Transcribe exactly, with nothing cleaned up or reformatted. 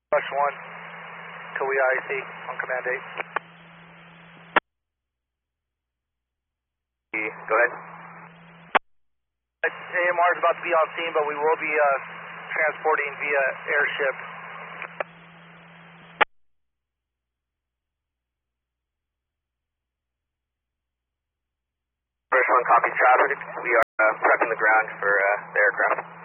Rush one, Kauai I C on command eight. Go ahead. A M R is about to be on scene, but we will be uh, transporting via airship. Rush one copies traffic. We are uh, prepping the ground for uh, the aircraft.